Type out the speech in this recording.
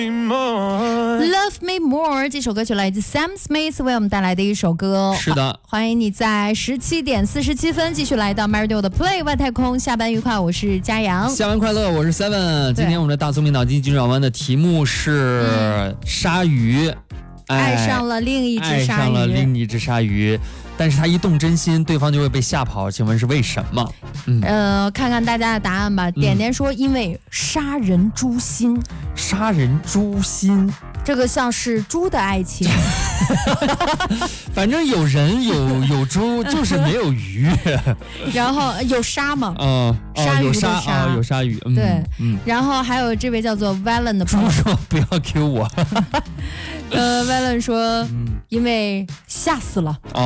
Love Me More 这首歌曲来自 Sam Smith 为我们带来的一首歌。 是的， 欢迎你在17点47分继续来到 MyRadio 的 Play 外太空，下班愉快，我是嘉阳。 下班快乐，我是 Seven。今天我们的大聪明脑筋急转弯的题目是鲨鱼， 爱上了另一只鲨鱼， 但是他一动真心，对方就会被吓跑，请问是为什么？ 看看大家的答案吧。点点说因为杀人诛心。 杀人诛心， 这个像是猪的爱情。 反正有人有猪，就是没有鱼。 然后有鲨吗？ 有鲨有鲨鱼。 对，然后还有这位叫做 Valen 的朋友说不要 Q 我。 Valen 说因为吓死了。